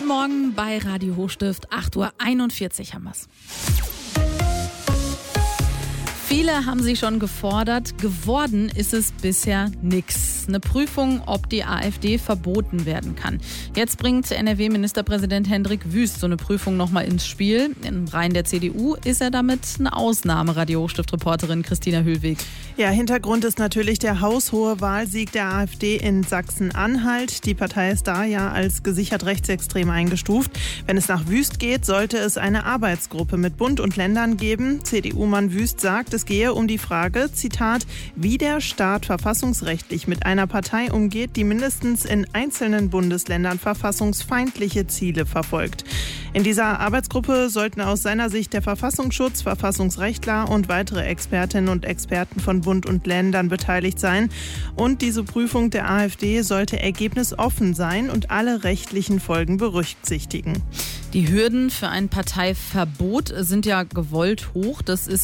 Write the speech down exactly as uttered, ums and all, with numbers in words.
Guten Morgen bei Radio Hochstift, acht Uhr einundvierzig haben wir's. Viele haben sie schon gefordert, geworden ist es bisher nix. Eine Prüfung, ob die AfD verboten werden kann. Jetzt bringt N R W-Ministerpräsident Hendrik Wüst so eine Prüfung nochmal ins Spiel. Im Reihen der C D U ist er damit eine Ausnahme, Radio Hochstift-Reporterin Christina Höhlweg. Ja, Hintergrund ist natürlich der haushohe Wahlsieg der AfD in Sachsen-Anhalt. Die Partei ist da ja als gesichert rechtsextrem eingestuft. Wenn es nach Wüst geht, sollte es eine Arbeitsgruppe mit Bund und Ländern geben. C D U-Mann Wüst sagt, es gehe um die Frage, Zitat, wie der Staat verfassungsrechtlich mit einer Partei umgeht, die mindestens in einzelnen Bundesländern verfassungsfeindliche Ziele verfolgt. In dieser Arbeitsgruppe sollten aus seiner Sicht der Verfassungsschutz, Verfassungsrechtler und weitere Expertinnen und Experten von Bund und Ländern beteiligt sein. Und diese Prüfung der AfD sollte ergebnisoffen sein und alle rechtlichen Folgen berücksichtigen. Die Hürden für ein Parteiverbot sind ja gewollt hoch. Das ist